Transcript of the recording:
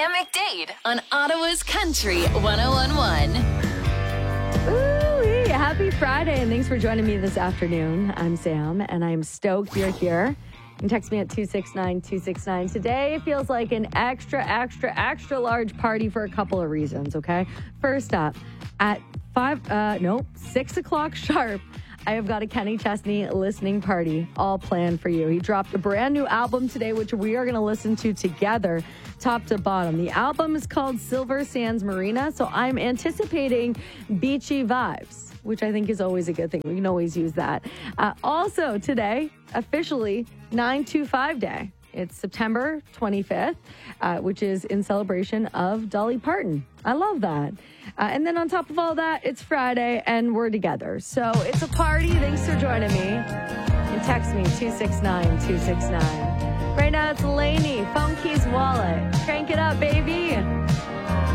Sam McDade on Ottawa's Country 1011. Ooh, happy Friday, and thanks for joining me this afternoon. I'm Sam, and I'm stoked you're here. You can text me at 269-269. Today feels like an extra large party for a couple of reasons, okay? First up, at 6 o'clock sharp, I have got a Kenny Chesney listening party all planned for you. He dropped a brand new album today, which we are going to listen to together, top to bottom. The album is called Silver Sands Marina, so I'm anticipating beachy vibes, which I think is always a good thing. We can always use that. Also today, officially 925 Day. It's September 25th, which is in celebration of Dolly Parton. I love that. And then on top of all that, it's Friday and we're together. So it's a party. Thanks for joining me. And text me 269-269. Right now it's Lainey, Phone Keys Wallet.